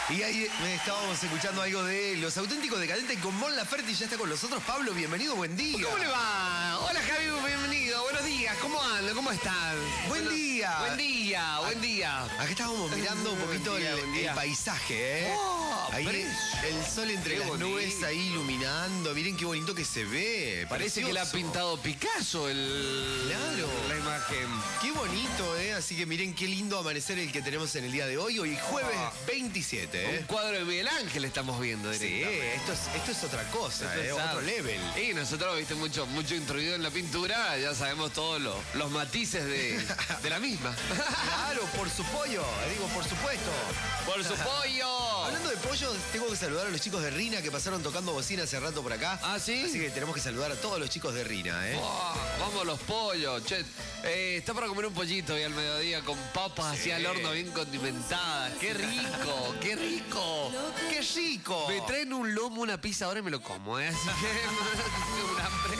Y ahí estábamos escuchando algo de Los Auténticos Decadentes con Mon Laferte y ya está con nosotros. Pablo, bienvenido, buen día. ¿Cómo le va? Hola Javi, bienvenido, buenos días, ¿cómo andan? ¿Cómo están? Buen día. Buen día, buen día. Acá estábamos mirando un poquito Buen día. el paisaje, ¿eh? Oh, ahí precioso. el sol entre Qué las bonito. nubes ahí iluminando. Miren qué bonito que se ve. Parece que le ha precioso. pintado Picasso Claro. la imagen. Qué bonito, ¿eh? Así que miren qué lindo amanecer el que tenemos en el día de hoy. Hoy jueves 27, Un ¿eh? cuadro de Miguel Ángel estamos viendo Sí, directamente. esto es otra cosa, Esto es otro arte. level. Y nosotros, viste, mucho introducido en la pintura, ya sabemos todos los matices de la misma. Claro, por su pollo, digo, por supuesto. ¡Por su pollo! Hablando de pollo, tengo que saludar a los chicos de Rina que pasaron tocando bocina hace rato por acá. ¿Ah, sí? Así que tenemos que saludar a todos los chicos de Rina, ¿eh? Oh, vamos los pollos, che. Está para comer un pollito hoy al mediodía con papas así al horno bien condimentadas. ¡Qué rico! ¡Qué rico! ¡Qué rico! Me traen un lomo, una pizza ahora y me lo como, ¿eh? Así que tengo un hambre.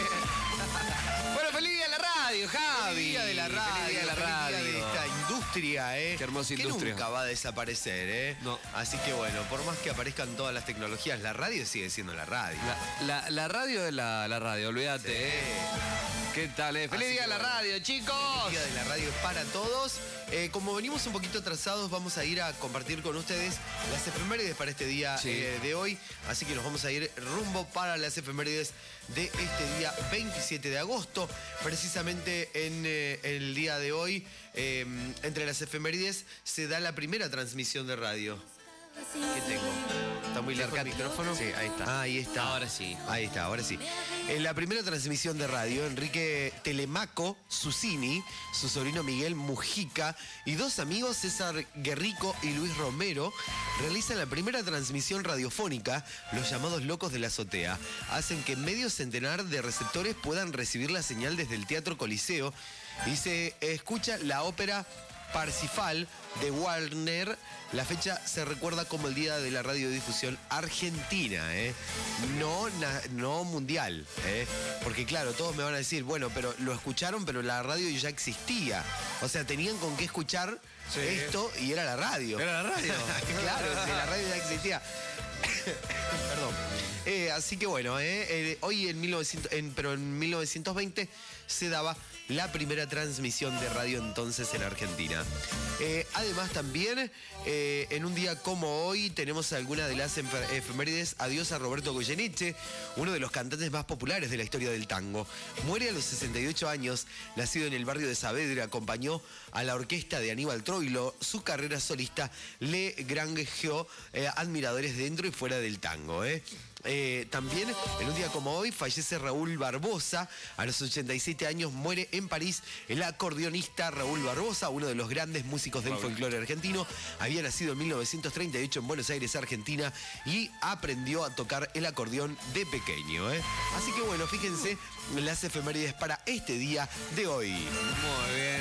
Bueno, feliz día de la radio, Javi. Feliz día de la radio, Feliz día de la feliz día radio. de esta industria, ¿eh? Qué hermosa industria. Que nunca va a desaparecer, ¿eh? No. Así que bueno, por más que aparezcan todas las tecnologías, la radio sigue siendo la radio. La radio es la radio, olvídate, Sí. ¿eh? ¿Qué tal, eh? ¡Feliz Así día que de la bueno. radio, chicos! El día de la radio es para todos. Como venimos un poquito atrasados, vamos a ir a compartir con ustedes las efemérides para este día Sí. de hoy. Así que nos vamos a ir rumbo para las efemérides de este día 27 de agosto. Precisamente en el día de hoy, entre las efemérides, se da la primera transmisión de radio. ¿Qué tengo? ¿Está muy lejos el micrófono? Sí, ahí está. Ah, ahí está. Ahora sí. Ahí está, ahora sí. En la primera transmisión de radio, Enrique Telemaco Susini, su sobrino Miguel Mujica y dos amigos, César Guerrico y Luis Romero, realizan la primera transmisión radiofónica, los llamados Locos de la Azotea. Hacen que medio centenar de receptores puedan recibir la señal desde el Teatro Coliseo y se escucha la ópera Parsifal de Wagner. La fecha se recuerda como el Día de la Radiodifusión Argentina, ¿eh? No mundial, ¿eh? Porque claro, todos me van a decir, bueno, pero lo escucharon, pero la radio ya existía. O sea, tenían con qué escuchar Sí. esto y era la radio. Era la radio. Claro, si la radio ya existía. Perdón. Así que bueno, hoy en 1920 se daba la primera transmisión de radio entonces en Argentina. Además también, en un día como hoy, tenemos algunas de las efemérides. Adiós a Roberto Goyeneche, uno de los cantantes más populares de la historia del tango. Muere a los 68 años, nacido en el barrio de Saavedra, acompañó a la orquesta de Aníbal Troilo. Su carrera solista le granjeó admiradores dentro y fuera del tango, ¿eh? También, en un día como hoy, fallece Raúl Barbosa. A los 87 años muere en París el acordeonista Raúl Barbosa, uno de los grandes músicos del folclore argentino. Había nacido en 1938 en Buenos Aires, Argentina, y aprendió a tocar el acordeón de pequeño, ¿eh? Así que bueno, fíjense las efemérides para este día de hoy. Muy bien.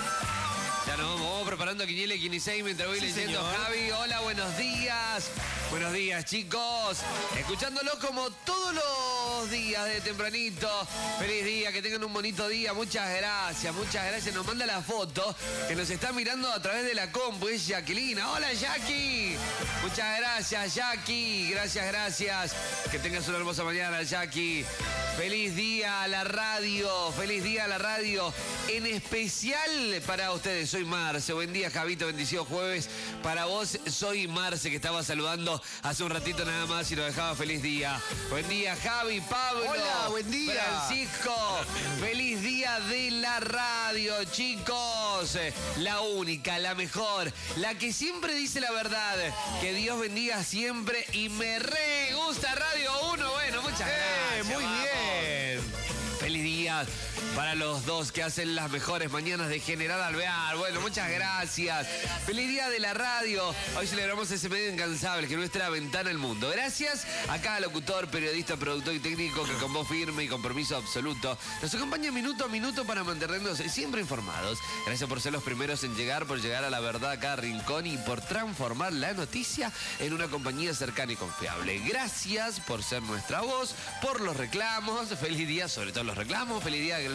Ya nos vamos preparando Quiniela y Quinisei mientras voy Sí, leyendo. señor. Javi, hola, buenos días. Buenos días, chicos. Escuchándolo como todos los días de tempranito. Feliz día, que tengan un bonito día. Muchas gracias, muchas gracias. Nos manda la foto que nos está mirando a través de la compu. Es Jacqueline. Hola, Jackie. Muchas gracias, Jackie. Gracias, gracias. Que tengas una hermosa mañana, Jackie. Feliz día a la radio. Feliz día a la radio. En especial para ustedes. Soy Marce. Buen día, Javito. Bendición jueves. Para vos, soy Marce, que estaba saludando hace un ratito nada más y nos dejaba feliz día. Buen día, Javi, Pablo. Hola, buen día. Francisco. Feliz día de la radio, chicos. La única, la mejor, la que siempre dice la verdad. Que Dios bendiga siempre y me re gusta Radio 1. Bueno, muchas gracias. Muy vamos. bien. Feliz día para los dos que hacen las mejores mañanas de General Alvear. Bueno, muchas gracias. Feliz día de la radio. Hoy celebramos ese medio incansable que es nuestra ventana al mundo. Gracias a cada locutor, periodista, productor y técnico que con voz firme y compromiso absoluto nos acompaña minuto a minuto para mantenernos siempre informados. Gracias por ser los primeros en llegar, por llegar a la verdad a cada rincón y por transformar la noticia en una compañía cercana y confiable. Gracias por ser nuestra voz, por los reclamos. Feliz día, sobre todo los reclamos. Feliz día, lo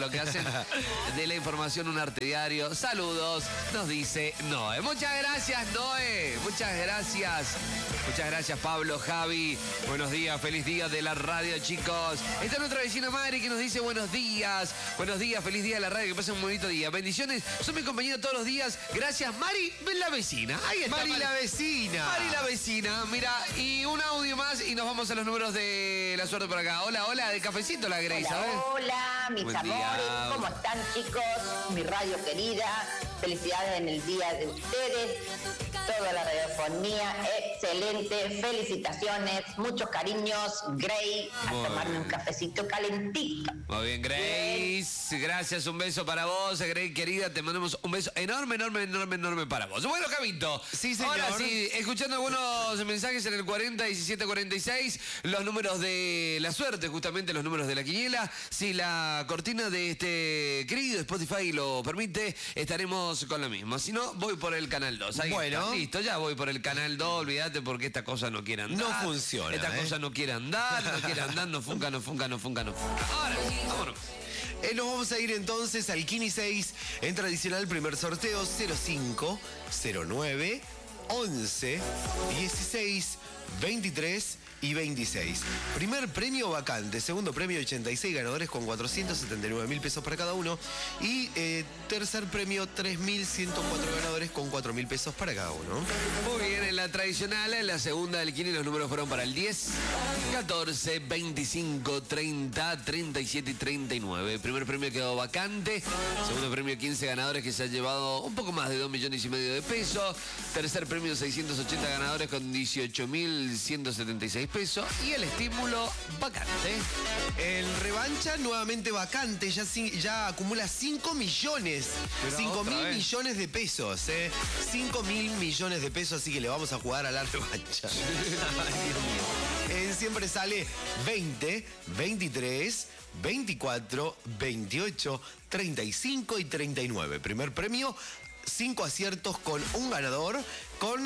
que hacen de la información un arte diario. Saludos, nos dice Noé. Muchas gracias, Noé. Muchas gracias. Muchas gracias, Pablo, Javi. Buenos días, feliz día de la radio, chicos. Está nuestra vecina Mari que nos dice buenos días. Buenos días, feliz día de la radio, que pasen un bonito día. Bendiciones, son mi compañera todos los días. Gracias, Mari, la vecina. Ahí está. Mari la vecina. Mari la vecina, mira, y un audio más y nos vamos a los números de la suerte por acá. Hola, hola, de cafecito la Grace, Hola, a ver. hola, mis Buen amores, día. ¿cómo están, chicos? Mi radio querida, felicidades en el día de ustedes, toda la radiofonía, excelente, felicitaciones, muchos cariños, Grey, a Muy tomarme bien. un cafecito calentito. Muy bien, Grace. Gracias, un beso para vos, Grace, querida. Te mandamos un beso enorme, enorme, enorme, enorme para vos. Bueno, Javito. Sí, señor. Ahora sí, escuchando algunos mensajes en el 40 17 46, los números de la suerte, justamente los números de la quiniela. Si la cortina de este querido Spotify lo permite, estaremos con la misma. Si no, voy por el canal 2. Ahí Bueno. está. Listo, ya voy por el canal 2. Olvídate porque esta cosa no quiere andar. No funciona, Esta cosa no quiere andar, no quiere andar, no funca, no funca, no funca, no funca. Ahora, vámonos. Nos vamos a ir entonces al Kini 6 en tradicional primer sorteo 05, 09, 11, 16, 23 y 26. Primer premio vacante, segundo premio 86 ganadores con 479.000 pesos para cada uno y tercer premio 3.104 ganadores con 4.000 pesos para cada uno. Muy bien, en la tradicional, en la segunda del Kini los números fueron para el 10, 14, 25, 30, 37 y 39. El primer premio quedó vacante, segundo premio 15 ganadores que se han llevado un poco más de 2,5 millones de pesos, tercer premio 680 ganadores con 18.176 pesos y el estímulo vacante. El revancha nuevamente vacante, ya acumula 5 millones. Pero 5 otra mil vez. millones de pesos, 5 mil millones de pesos, así que le vamos a jugar a la revancha. Ay, Dios mío. Siempre sale 20, 23, 24, 28, 35 y 39. Primer premio, 5 aciertos con un ganador con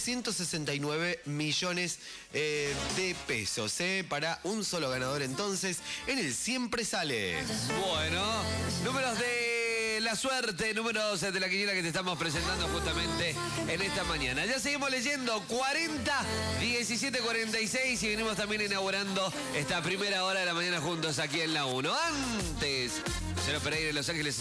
369 millones de pesos. Para un solo ganador entonces en el Siempre Sale. Bueno, números de la suerte, números de la quiniela que te estamos presentando justamente en esta mañana. Ya seguimos leyendo 40, 17, 46 y venimos también inaugurando esta primera hora de la mañana juntos aquí en la 1. Antes, Lucero Pereira en Los Ángeles.